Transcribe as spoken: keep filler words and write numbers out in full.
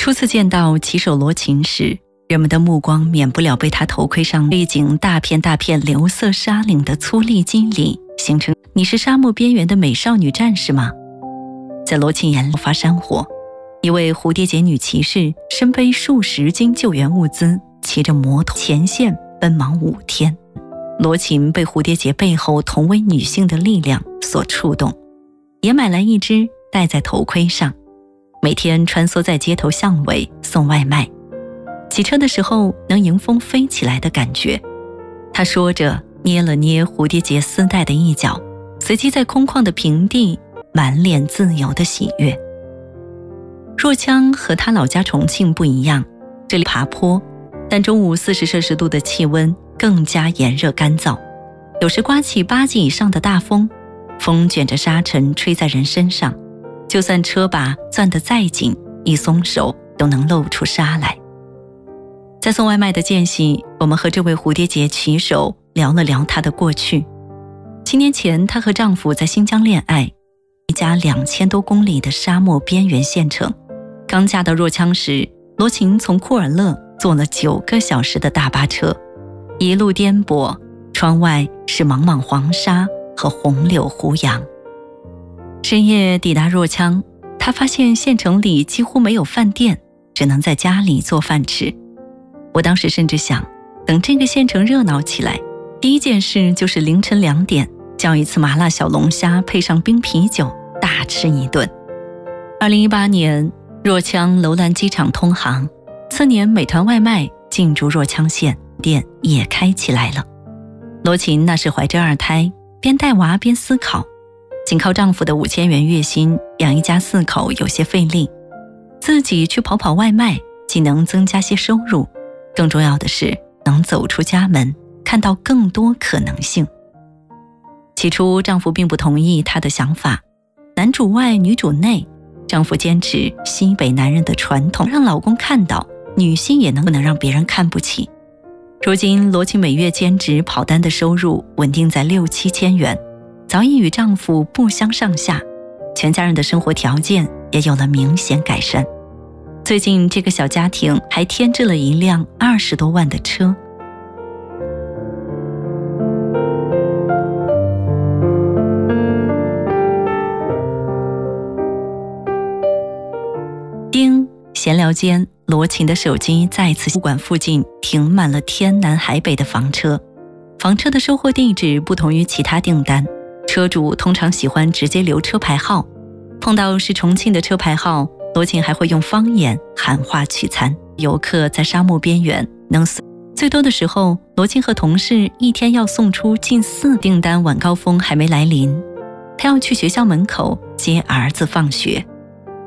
初次见到骑手罗琴时，人们的目光免不了被他头盔上背景大片大片流色纱领的粗砺肌理形成。你是沙漠边缘的美少女战士吗？在罗琴眼里发山火，一位蝴蝶结女骑士身背数十斤救援物资，骑着摩托前线奔忙五天。罗琴被蝴蝶结背后同为女性的力量所触动，也买来一只戴在头盔上，每天穿梭在街头巷尾送外卖。骑车的时候能迎风飞起来的感觉。他说着，捏了捏蝴蝶结丝带的一角，随即在空旷的平地满脸自由的喜悦。若羌和他老家重庆不一样，这里爬坡，但中午四十摄氏度的气温更加炎热干燥，有时刮起八级以上的大风，风卷着沙尘吹在人身上，就算车把攥得再紧，一松手都能露出沙来。在送外卖的间隙，我们和这位蝴蝶结骑手聊了聊她的过去。七年前，她和丈夫在新疆恋爱，一家两千多公里的沙漠边缘县城。刚嫁到若羌时，罗琴从库尔勒坐了九个小时的大巴车，一路颠簸，窗外是茫茫黄沙和红柳胡杨。深夜抵达若羌，她发现县城里几乎没有饭店，只能在家里做饭吃。我当时甚至想，等这个县城热闹起来，第一件事就是凌晨两点叫一次麻辣小龙虾配上冰啤酒，大吃一顿。二零一八年，若羌楼兰机场通航，次年美团外卖进驻若羌县，店也开起来了。罗琴那时怀着二胎，边带娃边思考，仅靠丈夫的五千元月薪养一家四口有些费力，自己去跑跑外卖，既能增加些收入，更重要的是能走出家门，看到更多可能性。起初丈夫并不同意她的想法，男主外女主内，丈夫坚持西北男人的传统，让老公看到女性也能不能让别人看不起。如今罗琴每月兼职跑单的收入稳定在六七千元，早已与丈夫不相上下，全家人的生活条件也有了明显改善。最近这个小家庭还添置了一辆二十多万的车。丁，闲聊间，罗琴的手机再次物馆附近停满了天南海北的房车。房车的收货地址不同于其他订单，车主通常喜欢直接留车牌号，碰到是重庆的车牌号，罗琴还会用方言喊话取餐。游客在沙漠边缘能最多的时候，罗琴和同事一天要送出近四订单。晚高峰还没来临，她要去学校门口接儿子放学。